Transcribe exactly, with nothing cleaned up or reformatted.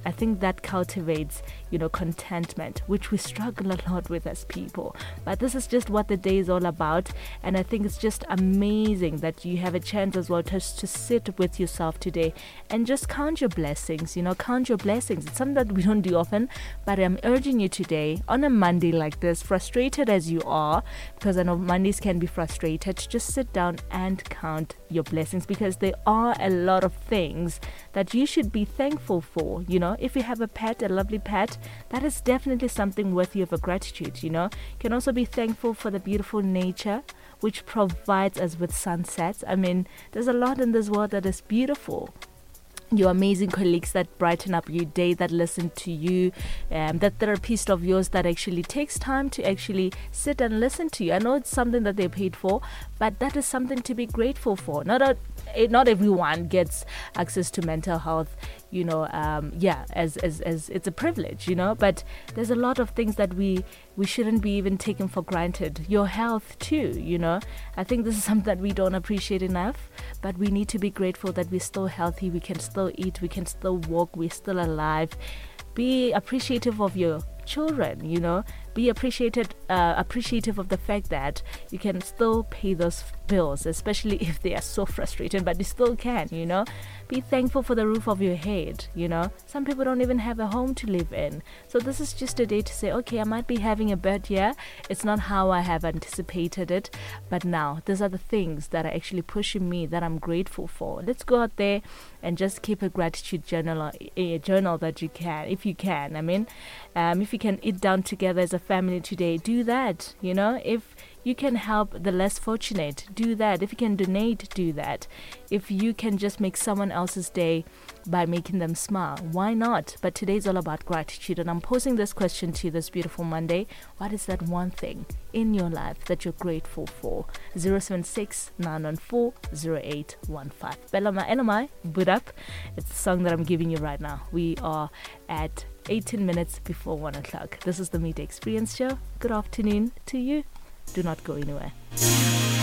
I think that cultivates, you know, contentment, which we struggle a lot with as people. But this is just what the day is all about. And I think it's just amazing that you have a chance as well to, to sit with yourself today and just count your blessings, you know, count your blessings. It's something that we don't do often, but I'm urging you today on a Monday like this, frustrated as you are, because I know Mondays can be frustrated, just sit down and count your blessings, because there are a lot of things that you should be thankful for. You know, if you have a pet, a lovely pet, that is definitely something worthy of a gratitude. You know, you can also be thankful for the beautiful nature which provides us with sunsets. I mean, there's a lot in this world that is beautiful. Your amazing colleagues that brighten up your day, that listen to you, um, that therapist of yours that actually takes time to actually sit and listen to you. I know it's something that they're paid for, but that is something to be grateful for. Not a, not everyone gets access to mental health, you know, um, yeah, as, as, as it's a privilege, you know, but there's a lot of things that we, we shouldn't be even taken for granted. Your health too, you know. I think this is something that we don't appreciate enough, but we need to be grateful that we're still healthy, we can still eat, we can still walk, we're still alive. Be appreciative of your children, you know. Be appreciated, uh, appreciative of the fact that you can still pay those bills, especially if they are so frustrated, but you still can, you know. Be thankful for the roof of your head, you know. Some people don't even have a home to live in. So this is just a day to say, okay, I might be having a bad year. It's not how I have anticipated it, but now these are the things that are actually pushing me, that I'm grateful for. Let's go out there and just keep a gratitude journal, a journal that you can, if you can. I mean, um, if you can eat down together as a family today, do that, you know. If you can help the less fortunate, do that. If you can donate, do that. If you can just make someone else's day by making them smile, why not? But today's all about gratitude, and I'm posing this question to you this beautiful Monday. What is that one thing in your life that you're grateful for? zero seven six, nine one four, zero eight one five. Belama Elamai, Boot Up. It's the song that I'm giving you right now. We are at eighteen minutes before one o'clock. This is the Media Experience Show. Good afternoon to you. Do not go anywhere.